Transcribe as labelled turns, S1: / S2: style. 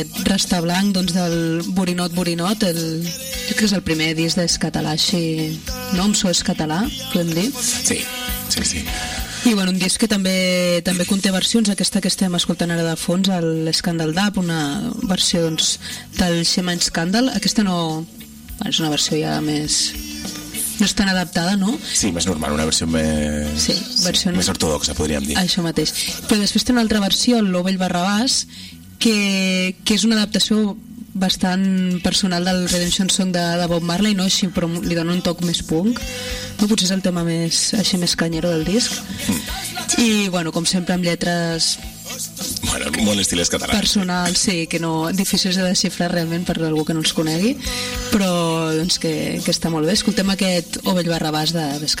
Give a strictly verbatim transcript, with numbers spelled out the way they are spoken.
S1: Rasta Blanc, doncs, del Borinot Borinot, el, jo crec que és el primer disc d'escatalà així, no? Amb so escatalà, podem dir?
S2: Sí, sí, sí.
S1: I bueno, un disc que també també conté versions, aquesta que estem escoltant ara de fons, l'Escàndal d'App, una versió doncs, del Xema Scandal. Aquesta no... Bueno, és una versió ja més... no és tan adaptada, no?
S2: Sí, més normal, una versió més...
S1: Sí, versió...
S2: sí, més ortodoxa, podríem dir.
S1: Això mateix. Però després té una altra versió, l'Ovell Barrabàs, que, que és una adaptació bastant personal del Redemption Song de, de Bob Marley, no? Així, però li dona un toc més punk, no? Potser és el tema més, així, més canyero del disc. Mm. I bueno, com sempre amb lletres
S2: bueno, molt estil escatalà,
S1: personals, sí, que no, difícils de desxifrar realment per algú que no els conegui, però doncs que, que està molt bé. Escoltem aquest Ovell Barrabàs de, d'Escatalà.